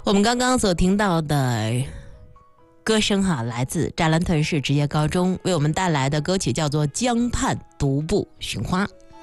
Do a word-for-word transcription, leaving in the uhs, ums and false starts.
我们刚刚所听到的歌声哈，来自扎兰屯市职业高中为我们带来的歌曲叫做《江畔独步寻花》。